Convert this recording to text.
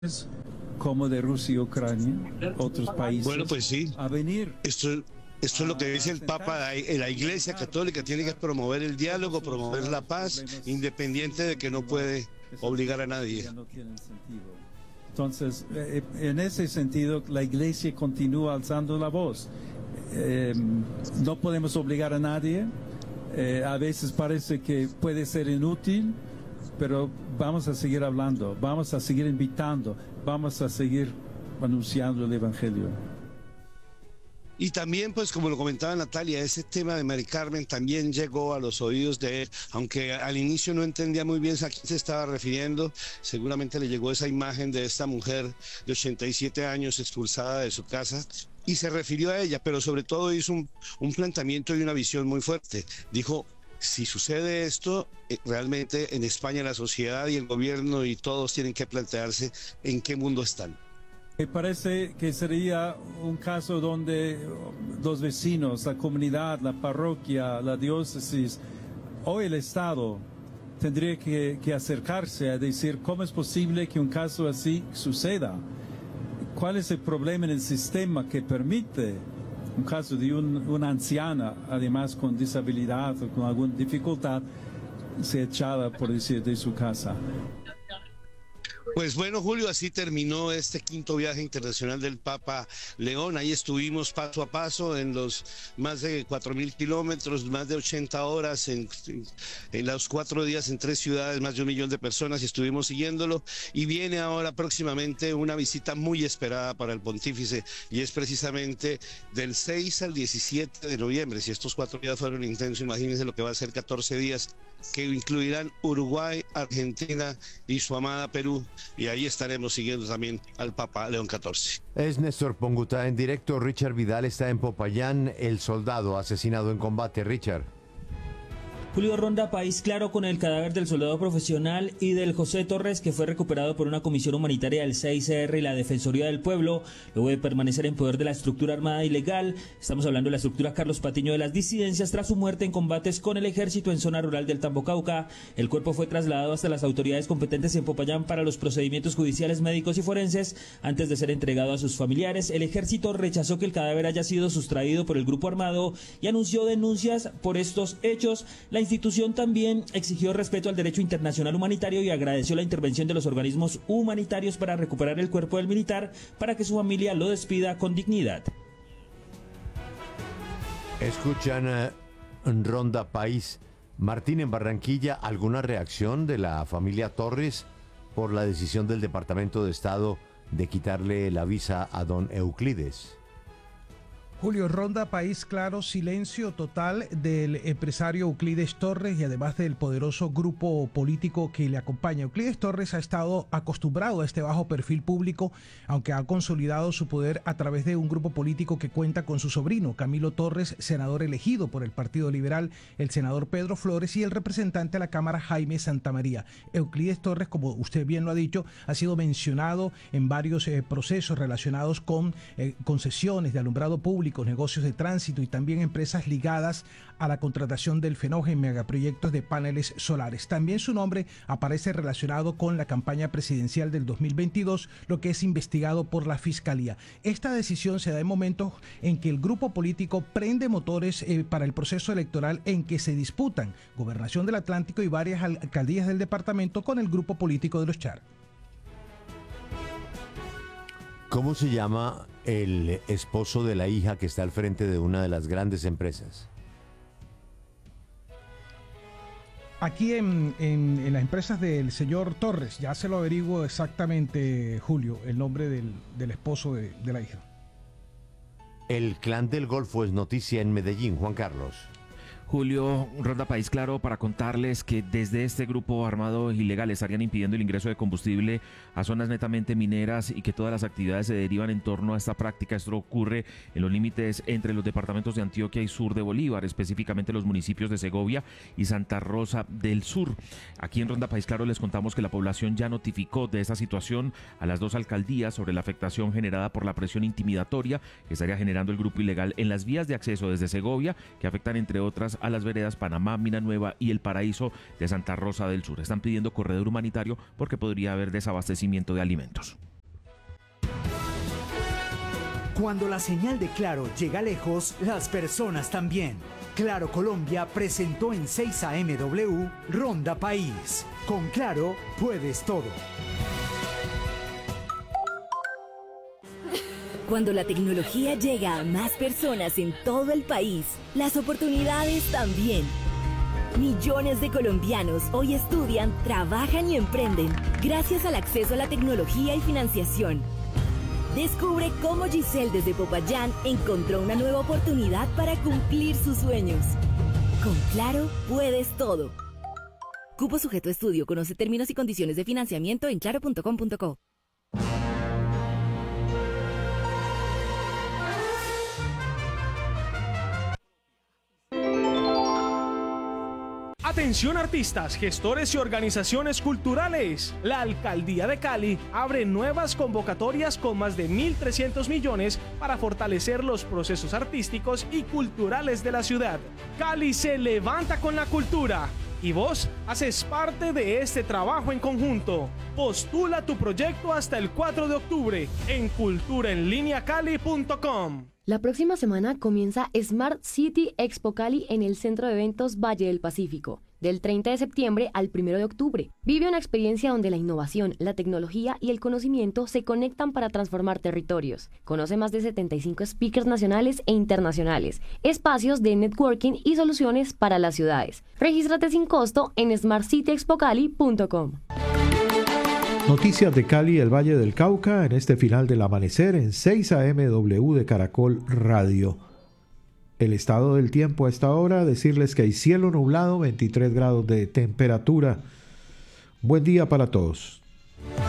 como de Rusia y Ucrania, otros países, Bueno, pues sí, a venir. Esto es lo que dice el Papa. La Iglesia Católica tiene que promover el diálogo, promover la paz, independiente de que no puede obligar a nadie. No tienen sentido. Entonces, en ese sentido, la Iglesia continúa alzando la voz. No podemos obligar a nadie. A veces parece que puede ser inútil, pero vamos a seguir hablando, vamos a seguir invitando, vamos a seguir anunciando el Evangelio. Y también, pues como lo comentaba Natalia, ese tema de Mari Carmen también llegó a los oídos de él, aunque al inicio no entendía muy bien a quién se estaba refiriendo. Seguramente le llegó esa imagen de esta mujer de 87 años expulsada de su casa y se refirió a ella, pero sobre todo hizo un planteamiento y una visión muy fuerte. Dijo: si sucede esto, realmente en España la sociedad y el gobierno y todos tienen que plantearse en qué mundo están. Me parece que sería un caso donde los vecinos, la comunidad, la parroquia, la diócesis o el Estado tendría que acercarse a decir cómo es posible que un caso así suceda. ¿Cuál es el problema en el sistema que permite un caso de una anciana, además con disabilidad o con alguna dificultad, ser echada, por decir, de su casa? Pues bueno, Julio, así terminó este quinto viaje internacional del Papa León. Ahí estuvimos paso a paso en los más de 4.000 kilómetros, más de 80 horas en los 4 días en 3 ciudades, más de 1 millón de personas, y estuvimos siguiéndolo. Y viene ahora próximamente una visita muy esperada para el pontífice, y es precisamente del 6 al 17 de noviembre. Si estos 4 días fueron intensos, imagínense lo que va a ser 14 días, que incluirán Uruguay, Argentina y su amada Perú. Y ahí estaremos siguiendo también al Papa León XIV. Es Néstor Ponguta en directo. Richard Vidal está en Popayán, el soldado asesinado en combate. Richard. Julio Ronda, País Claro, con el cadáver del soldado profesional y del José Torres, que fue recuperado por una comisión humanitaria del CICR y la Defensoría del Pueblo, luego de permanecer en poder de la estructura armada ilegal. Estamos hablando de la estructura Carlos Patiño de las disidencias, tras su muerte en combates con el ejército en zona rural del Tambo, Cauca. El cuerpo fue trasladado hasta las autoridades competentes en Popayán para los procedimientos judiciales, médicos y forenses antes de ser entregado a sus familiares. El ejército rechazó que el cadáver haya sido sustraído por el grupo armado y anunció denuncias por estos hechos. La institución también exigió respeto al derecho internacional humanitario y agradeció la intervención de los organismos humanitarios para recuperar el cuerpo del militar para que su familia lo despida con dignidad. Escuchan Ronda País. Martín, en Barranquilla, ¿alguna reacción de la familia Torres por la decisión del Departamento de Estado de quitarle la visa a don Euclides? Julio, Ronda País Claro, silencio total del empresario Euclides Torres y además del poderoso grupo político que le acompaña. Euclides Torres ha estado acostumbrado a este bajo perfil público, aunque ha consolidado su poder a través de un grupo político que cuenta con su sobrino, Camilo Torres, senador elegido por el Partido Liberal, el senador Pedro Flores y el representante a la Cámara, Jaime Santamaría. Euclides Torres, como usted bien lo ha dicho, ha sido mencionado en varios procesos relacionados con concesiones de alumbrado público, negocios de tránsito y también empresas ligadas a la contratación del Fenogen en megaproyectos de paneles solares. También su nombre aparece relacionado con la campaña presidencial del 2022, lo que es investigado por la Fiscalía. Esta decisión se da en momentos en que el grupo político prende motores para el proceso electoral en que se disputan Gobernación del Atlántico y varias alcaldías del departamento con el grupo político de los Char. ¿Cómo se llama el esposo de la hija que está al frente de una de las grandes empresas? Aquí en las empresas del señor Torres, ya se lo averiguo exactamente, Julio, el nombre del esposo de la hija. El Clan del Golfo es noticia en Medellín, Juan Carlos. Julio, Ronda País Claro, para contarles que desde este grupo armado ilegal estarían impidiendo el ingreso de combustible a zonas netamente mineras y que todas las actividades se derivan en torno a esta práctica. Esto ocurre en los límites entre los departamentos de Antioquia y sur de Bolívar, específicamente los municipios de Segovia y Santa Rosa del Sur. Aquí en Ronda País Claro les contamos que la población ya notificó de esta situación a las 2 alcaldías sobre la afectación generada por la presión intimidatoria que estaría generando el grupo ilegal en las vías de acceso desde Segovia, que afectan entre otras a las veredas Panamá, Mina Nueva y El Paraíso de Santa Rosa del Sur. Están pidiendo corredor humanitario porque podría haber desabastecimiento de alimentos. Cuando la señal de Claro llega lejos, las personas también. Claro Colombia presentó en 6 AMW Ronda País. Con Claro puedes todo. Cuando la tecnología llega a más personas en todo el país, las oportunidades también. Millones de colombianos hoy estudian, trabajan y emprenden gracias al acceso a la tecnología y financiación. Descubre cómo Giselle desde Popayán encontró una nueva oportunidad para cumplir sus sueños. Con Claro puedes todo. Cupo sujeto a estudio. Conoce términos y condiciones de financiamiento en claro.com.co. Atención artistas, gestores y organizaciones culturales. La Alcaldía de Cali abre nuevas convocatorias con más de 1.300 millones para fortalecer los procesos artísticos y culturales de la ciudad. Cali se levanta con la cultura y vos haces parte de este trabajo en conjunto. Postula tu proyecto hasta el 4 de octubre en culturaenlineacali.com. La próxima semana comienza Smart City Expo Cali en el Centro de Eventos Valle del Pacífico, del 30 de septiembre al 1 de octubre. Vive una experiencia donde la innovación, la tecnología y el conocimiento se conectan para transformar territorios. Conoce más de 75 speakers nacionales e internacionales, espacios de networking y soluciones para las ciudades. Regístrate sin costo en smartcityexpocali.com. Noticias de Cali y el Valle del Cauca en este final del amanecer en 6 AMW de Caracol Radio. El estado del tiempo a esta hora, decirles que hay cielo nublado, 23 grados de temperatura. Buen día para todos.